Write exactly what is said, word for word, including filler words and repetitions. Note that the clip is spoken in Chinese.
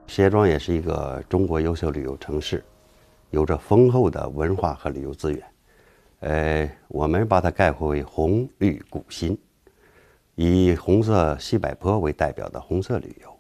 石家庄也是一个中国优秀旅游城市，有着丰厚的文化和旅游资源。呃，我们把它概括为红绿古新，以红色西柏坡为代表的红色旅游，